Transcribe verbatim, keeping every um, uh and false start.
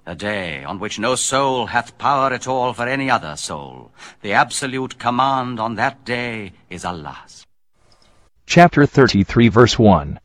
A day on which no soul hath power at all for any other soul. The absolute command on that day is Allah's. Chapter thirty-three, verse one.